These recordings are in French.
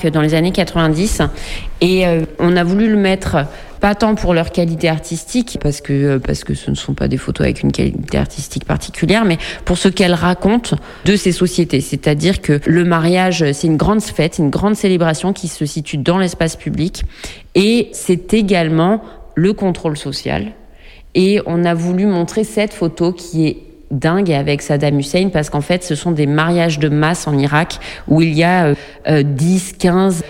Irak dans les années 90. Et on a voulu le mettre, pas tant pour leur qualité artistique, parce que ce ne sont pas des photos avec une qualité artistique particulière, mais pour ce qu'elles racontent de ces sociétés. C'est-à-dire que le mariage, c'est une grande fête, une grande célébration qui se situe dans l'espace public. Et c'est également le contrôle social. Et on a voulu montrer cette photo qui est dingue avec Saddam Hussein, parce qu'en fait, ce sont des mariages de masse en Irak où il y a 10, 15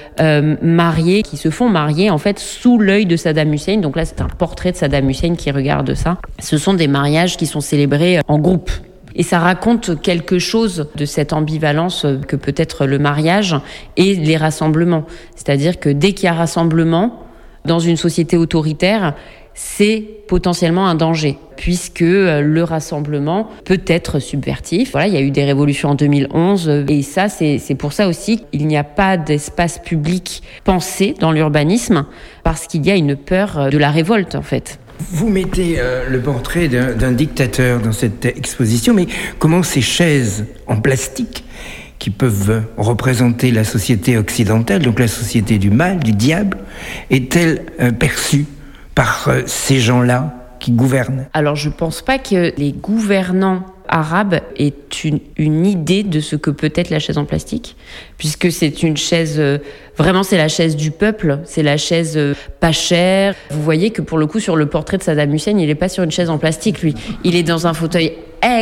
mariés qui se font marier en fait sous l'œil de Saddam Hussein. Donc là, c'est un portrait de Saddam Hussein qui regarde ça. Ce sont des mariages qui sont célébrés en groupe. Et ça raconte quelque chose de cette ambivalence que peut être le mariage et les rassemblements. C'est-à-dire que dès qu'il y a rassemblement dans une société autoritaire, c'est potentiellement un danger, puisque le rassemblement peut être subversif. Voilà, il y a eu des révolutions en 2011, et ça, c'est pour ça aussi qu'il n'y a pas d'espace public pensé dans l'urbanisme, parce qu'il y a une peur de la révolte, en fait. Vous mettez le portrait d'un dictateur dans cette exposition, mais comment ces chaises en plastique qui peuvent représenter la société occidentale, donc la société du mal, du diable, est-elle perçue par ces gens-là qui gouvernent? Alors, je ne pense pas que les gouvernants arabes aient une idée de ce que peut être la chaise en plastique, puisque c'est une chaise, vraiment c'est la chaise du peuple, c'est la chaise pas chère. Vous voyez que pour le coup, sur le portrait de Saddam Hussein, il n'est pas sur une chaise en plastique, lui. Il est dans un fauteuil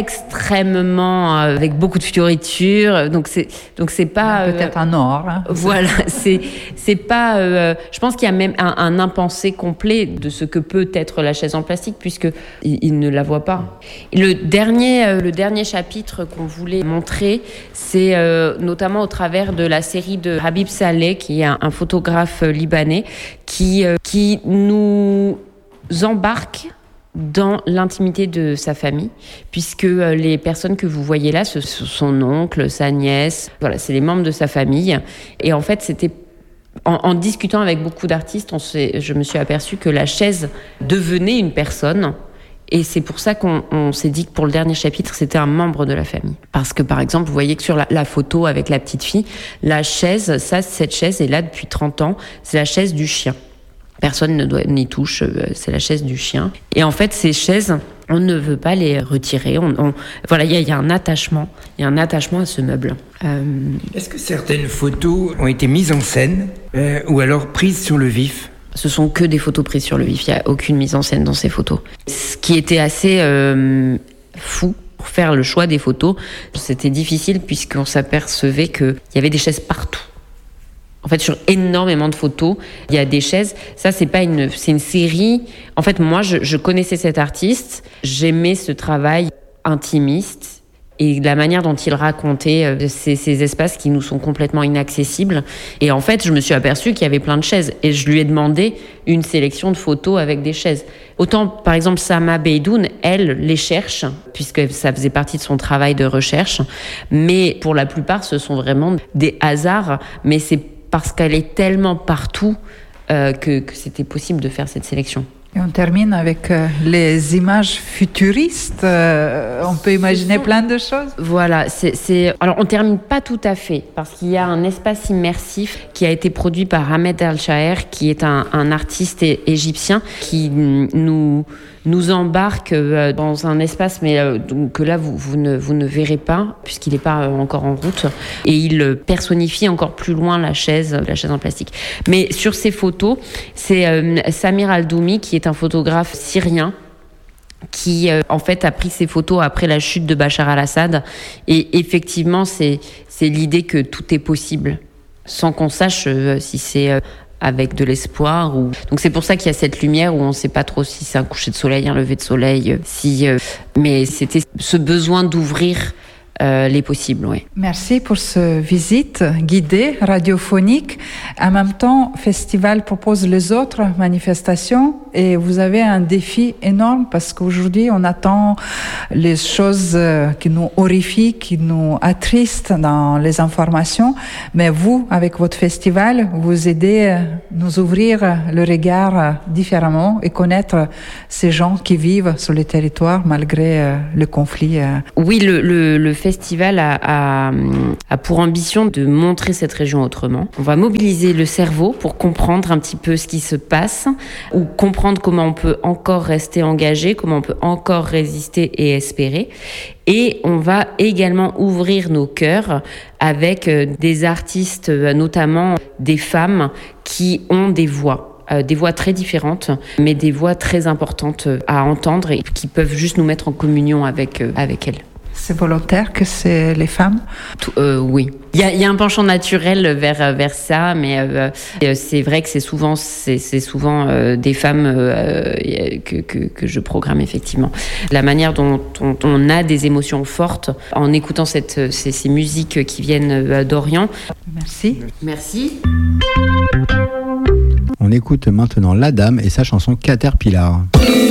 extrêmement avec beaucoup de fioritures, donc c'est pas peut-être un or. Hein. Voilà, c'est pas. Je pense qu'il y a même un impensé complet de ce que peut être la chaise en plastique, puisque il ne la voit pas. Le dernier chapitre qu'on voulait montrer, c'est notamment au travers de la série de Habib Saleh, qui est un photographe libanais, qui nous embarque dans l'intimité de sa famille, puisque les personnes que vous voyez là, ce sont son oncle, sa nièce, voilà, c'est les membres de sa famille. Et en fait, c'était en discutant avec beaucoup d'artistes, je me suis aperçue que la chaise devenait une personne. Et c'est pour ça qu'on s'est dit que pour le dernier chapitre, c'était un membre de la famille. Parce que, par exemple, vous voyez que sur la photo avec la petite fille, la chaise, cette chaise est là depuis 30 ans, c'est la chaise du chien. Personne n'y touche, c'est la chaise du chien. Et en fait, ces chaises, on ne veut pas les retirer. Voilà, il y a un attachement. Il y a un attachement à ce meuble. Est-ce que certaines photos ont été mises en scène ou alors prises sur le vif ? Ce sont que des photos prises sur le vif. Il n'y a aucune mise en scène dans ces photos. Ce qui était assez fou pour faire le choix des photos, c'était difficile puisqu'on s'apercevait qu'il y avait des chaises partout. En fait, sur énormément de photos, il y a des chaises. Ça, c'est une série. En fait, moi, je connaissais cet artiste. J'aimais ce travail intimiste et la manière dont il racontait ces espaces qui nous sont complètement inaccessibles. Et en fait, je me suis aperçue qu'il y avait plein de chaises. Et je lui ai demandé une sélection de photos avec des chaises. Autant, par exemple, Sama Beydoun, elle les cherche, puisque ça faisait partie de son travail de recherche. Mais pour la plupart, ce sont vraiment des hasards. Mais c'est parce qu'elle est tellement partout que c'était possible de faire cette sélection. Et on termine avec les images futuristes. On peut imaginer plein de choses. Voilà. Alors, on termine pas tout à fait, parce qu'il y a un espace immersif qui a été produit par Ahmed El-Shaher, qui est un artiste égyptien, qui nous embarque dans un espace, mais que là, vous ne verrez pas, puisqu'il n'est pas encore en route. Et il personnifie encore plus loin la chaise en plastique. Mais sur ces photos, c'est Samir Al-Doumi, qui est un photographe syrien, qui en fait a pris ces photos après la chute de Bachar al-Assad. Et effectivement, c'est l'idée que tout est possible, sans qu'on sache si c'est avec de l'espoir. Donc c'est pour ça qu'il y a cette lumière où on ne sait pas trop si c'est un coucher de soleil, un lever de soleil. Mais c'était ce besoin d'ouvrir les possibles, oui. Merci pour cette visite guidée, radiophonique. En même temps, Festival propose les autres manifestations et vous avez un défi énorme parce qu'aujourd'hui, on attend les choses qui nous horrifient, qui nous attristent dans les informations. Mais vous, avec votre festival, vous aidez à nous ouvrir le regard différemment et connaître ces gens qui vivent sur le territoire malgré le conflit. Oui, le festival festival a pour ambition de montrer cette région autrement. On va mobiliser le cerveau pour comprendre un petit peu ce qui se passe ou comprendre comment on peut encore rester engagé, comment on peut encore résister et espérer. Et on va également ouvrir nos cœurs avec des artistes, notamment des femmes qui ont des voix très différentes, mais des voix très importantes à entendre et qui peuvent juste nous mettre en communion avec elles. C'est volontaire que c'est les femmes? Oui. Il y a un penchant naturel vers ça, mais c'est vrai que c'est souvent des femmes que je programme effectivement. La manière dont on a des émotions fortes en écoutant ces musiques qui viennent d'Orient. Merci. On écoute maintenant La Dame et sa chanson Caterpillar.